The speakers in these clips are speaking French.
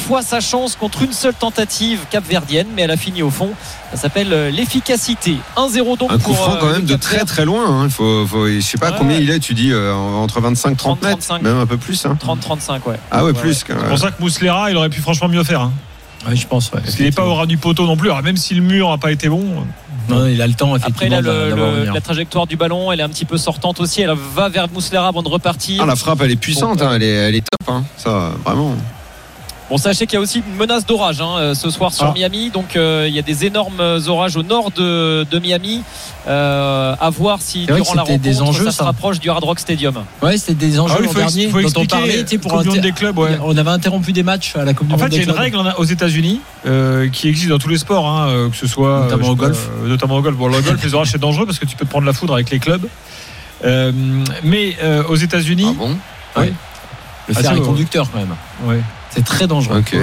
fois sa chance contre une seule tentative capverdienne, mais elle a fini au fond. Ça s'appelle l'efficacité. 1-0 donc un coup pour franc quand même de très très loin. Il faut, je sais pas combien il est. Tu dis entre 25-30 mètres, 35. même un peu plus. 30-35, ouais. Ah ouais, plus. C'est pour ça que Muslera, il aurait pu franchement mieux faire. Oui, je pense. Parce qu'il n'est pas au ras du poteau non plus. Alors, même si le mur n'a pas été bon. Non, il a le temps effectivement. Après là, la trajectoire du ballon, elle est un petit peu sortante aussi. Elle va vers Muslera avant de repartir. La frappe, elle est puissante. Elle est top. Ça, vraiment. Bon, sachez qu'il y a aussi une menace d'orage ce soir sur Miami. Donc il y a des énormes orages au nord de Miami. À voir si durant la rencontre ça se rapproche du Hard Rock Stadium. Ouais, c'était des enjeux l'an dernier dont on parlait. Pour Coupe des clubs, on avait interrompu des matchs à la Coupe du Monde. En fait, il y a une règle aux États-Unis qui existe dans tous les sports, que ce soit notamment au golf. Bon, le golf, les orages c'est dangereux parce que tu peux te prendre la foudre avec les clubs. Mais aux États-Unis, le fer est conducteur quand même. Ouais. C'est très dangereux. Okay,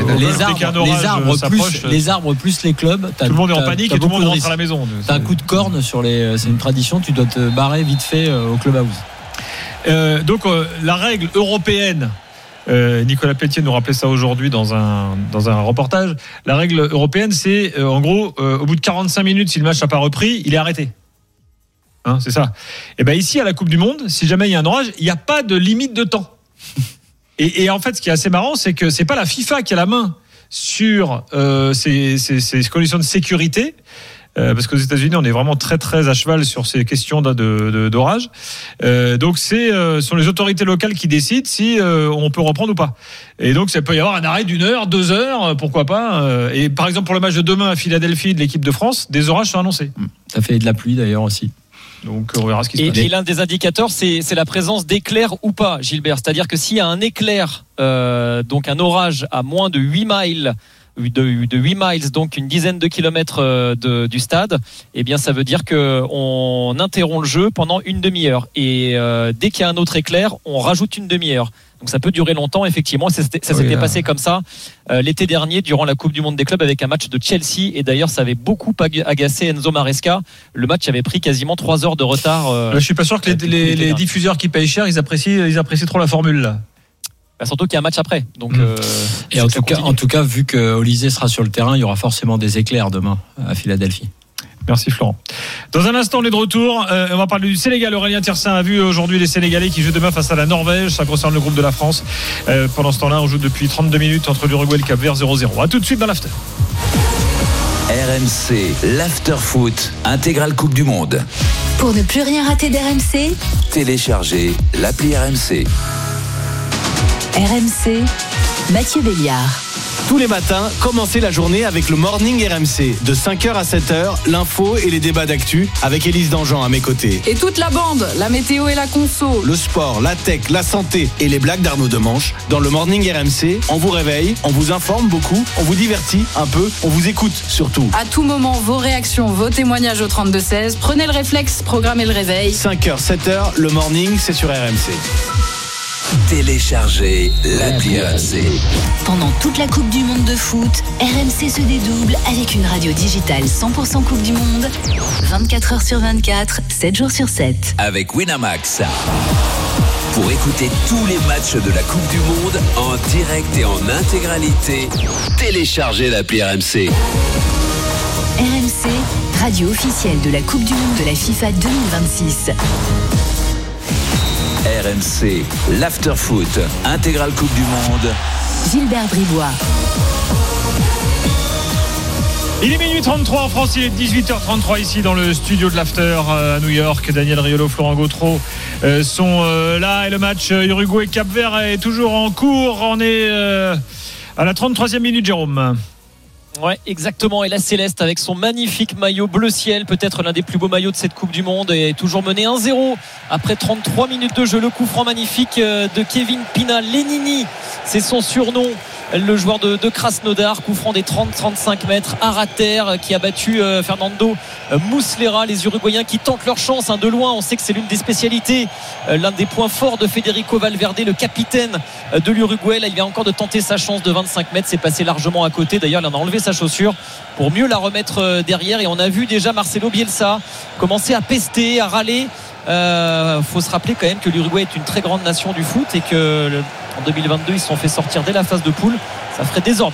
les arbres plus les clubs. Tout le monde est en panique et tout le monde rentre à la maison. T'as un coup de corne sur les. C'est une tradition. Tu dois te barrer vite fait au clubhouse. Donc la règle européenne. Nicolas Pelletier nous rappelait ça aujourd'hui dans un reportage. La règle européenne, c'est en gros au bout de 45 minutes, si le match n'a pas repris, il est arrêté. C'est ça. Et ben ici à la Coupe du Monde, si jamais il y a un orage, il n'y a pas de limite de temps. Et en fait, ce qui est assez marrant, c'est que c'est pas la FIFA qui a la main sur ces conditions de sécurité, parce qu'aux États-Unis, on est vraiment très très à cheval sur ces questions d'orage. Donc sont les autorités locales qui décident si on peut reprendre ou pas. Et donc ça peut y avoir un arrêt d'1 heure, 2 heures, pourquoi pas. Et par exemple pour le match de demain à Philadelphie de l'équipe de France, des orages sont annoncés. Ça fait de la pluie d'ailleurs aussi. Donc on verra ce qui se passe. Et l'un des indicateurs, c'est la présence d'éclairs ou pas, Gilbert. C'est-à-dire que s'il y a un éclair, donc un orage à moins de 8 miles, donc une dizaine de kilomètres du stade, eh bien ça veut dire qu'on interrompt le jeu pendant une demi-heure. Et dès qu'il y a un autre éclair, on rajoute une demi-heure. Donc ça peut durer longtemps, effectivement. Ça s'était passé comme ça l'été dernier durant la Coupe du Monde des clubs avec un match de Chelsea. Et d'ailleurs, ça avait beaucoup agacé Enzo Maresca. Le match avait pris quasiment 3 heures de retard. Je suis pas sûr que les diffuseurs qui payent cher, ils apprécient trop la formule là. Surtout qu'il y a un match après. Donc, et en tout cas, vu que Olysée sera sur le terrain, il y aura forcément des éclairs demain à Philadelphie. Merci Florent. Dans un instant, on est de retour. On va parler du Sénégal. Aurélien Tiersin a vu aujourd'hui les Sénégalais qui jouent demain face à la Norvège. Ça concerne le groupe de la France. Pendant ce temps-là, on joue depuis 32 minutes entre l'Uruguay et le Cap-Vert 0-0. A tout de suite dans l'after. RMC, l'after foot, intégrale Coupe du Monde. Pour ne plus rien rater d'RMC, téléchargez l'appli RMC. RMC, Mathieu Béliard. Tous les matins, commencez la journée avec le Morning RMC. De 5h à 7h, l'info et les débats d'actu avec Élise Dangean à mes côtés. Et toute la bande, la météo et la conso. Le sport, la tech, la santé et les blagues d'Arnaud Demanche. Dans le Morning RMC, on vous réveille, on vous informe beaucoup, on vous divertit un peu, on vous écoute surtout. À tout moment, vos réactions, vos témoignages au 32-16. Prenez le réflexe, programmez le réveil. 5h, 7h, le Morning, c'est sur RMC. Téléchargez l'appli RMC. Pendant toute la Coupe du Monde de foot, RMC se dédouble avec une radio digitale 100% Coupe du Monde, 24h sur 24, 7 jours sur 7. Avec Winamax. Pour écouter tous les matchs de la Coupe du Monde en direct et en intégralité, téléchargez l'appli RMC. RMC, radio officielle de la Coupe du Monde de la FIFA 2026. RMC, l'after-foot, intégrale Coupe du Monde. Gilbert Bribois. Il est minuit 33 en France, il est 18h33 ici dans le studio de l'After à New York. Daniel Riolo, Florent Gautreau sont là et le match Uruguay-Cap-Vert est toujours en cours. On est à la 33e minute, Jérôme. Ouais, exactement. Et la Céleste avec son magnifique maillot bleu ciel, peut-être l'un des plus beaux maillots de cette Coupe du Monde, est toujours mené 1-0 après 33 minutes de jeu. Le coup franc magnifique de Kevin Pina Lenini, c'est son surnom, le joueur de Krasnodar. Coup franc des 30-35 mètres à terre qui a battu Fernando Muslera. Les Uruguayens qui tentent leur chance de loin. On sait que c'est l'une des spécialités, l'un des points forts de Federico Valverde, le capitaine de l'Uruguay. Là, il vient encore de tenter sa chance de 25 mètres. C'est passé largement à côté. D'ailleurs, il en a enlevé sa chaussure pour mieux la remettre derrière. Et on a vu déjà Marcelo Bielsa commencer à pester, à râler. Faut se rappeler quand même que l'Uruguay est une très grande nation du foot et que en 2022 ils se sont fait sortir dès la phase de poule. Ça ferait désordre